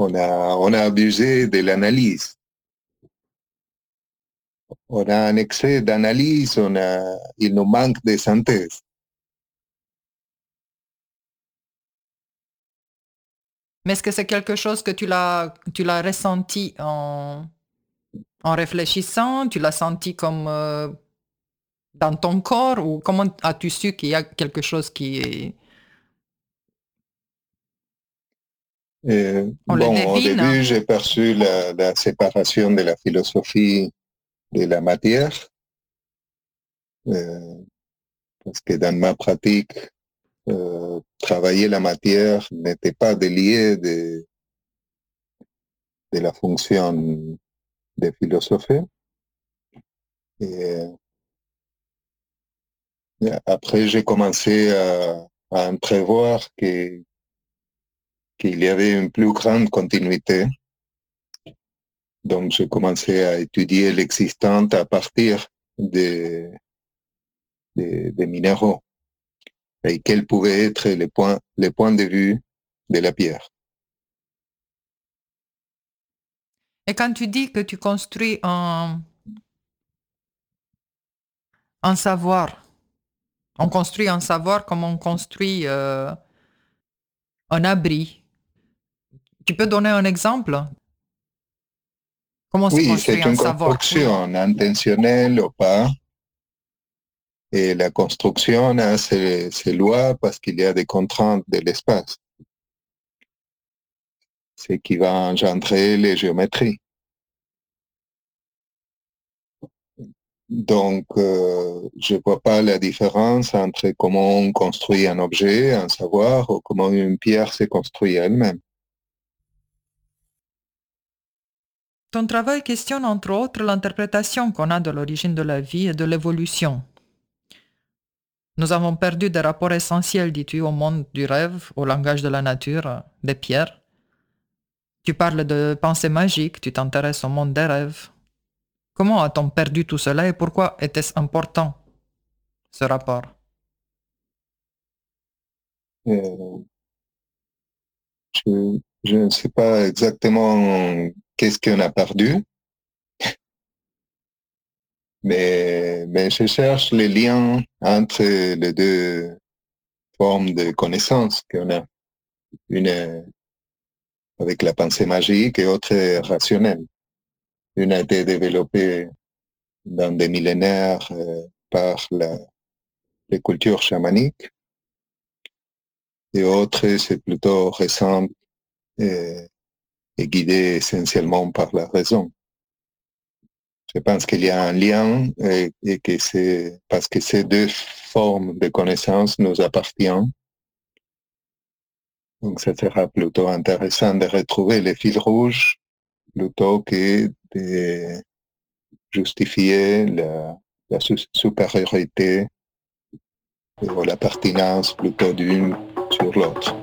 On a abusé de l'analyse. On a un excès d'analyse, il nous manque de synthèse. Mais est-ce que c'est quelque chose que tu l'as ressenti en réfléchissant? Tu l'as senti comme dans ton corps? Ou comment as-tu su qu'il y a quelque chose qui est... On le Bon, au devine? début, j'ai perçu la séparation de la philosophie de la matière, euh, parce que dans ma pratique, travailler la matière n'était pas délié de la fonction de philosopher. Et après, j'ai commencé à entrevoir qu'il y avait une plus grande continuité. Donc, j'ai commencé à étudier l'existant à partir des minéraux et quels pouvaient être les points de vue de la pierre. Et quand tu dis que tu construis un savoir, on construit un savoir comme on construit un abri. Tu peux donner un exemple? Comment se Oui, construit c'est un une savoir? Oui. construction intentionnelle ou pas. Et la construction a ses lois parce qu'il y a des contraintes de l'espace, ce qui va engendrer les géométries. Donc, je ne vois pas la différence entre comment on construit un objet, un savoir, ou comment une pierre se construit elle-même. Ton travail questionne entre autres l'interprétation qu'on a de l'origine de la vie et de l'évolution. Nous avons perdu des rapports essentiels, dis-tu, au monde du rêve, au langage de la nature, des pierres. Tu parles de pensée magique, tu t'intéresses au monde des rêves. Comment a-t-on perdu tout cela et pourquoi était-ce important, ce rapport? Euh, je ne sais pas exactement qu'est-ce qu'on a perdu, mais je cherche les liens entre les deux formes de connaissances qu'on a. Une avec la pensée magique et autre rationnelle. Une a été développée dans des millénaires par les cultures chamaniques et autre, c'est plutôt récent et, et guidé essentiellement par la raison. Je pense qu'il y a un lien et que c'est parce que ces deux formes de connaissances nous appartiennent. Donc, ça sera plutôt intéressant de retrouver les fils rouges plutôt que de justifier la supériorité ou la pertinence plutôt d'une sur l'autre.